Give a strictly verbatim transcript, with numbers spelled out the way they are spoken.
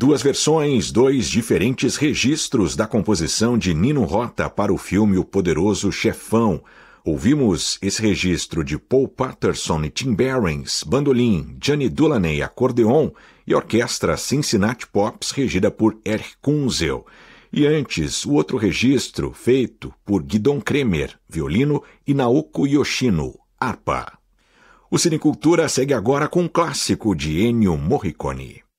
Duas versões, dois diferentes registros da composição de Nino Rota para o filme O Poderoso Chefão. Ouvimos esse registro de Paul Patterson e Tim Behrens, bandolim, Johnny Dulaney, acordeon e orquestra Cincinnati Pops, regida por Erich Kunzel. E antes, o outro registro feito por Guidon Kremer, violino, e Naoko Yoshino, harpa. O Cinecultura segue agora com um clássico de Ennio Morricone.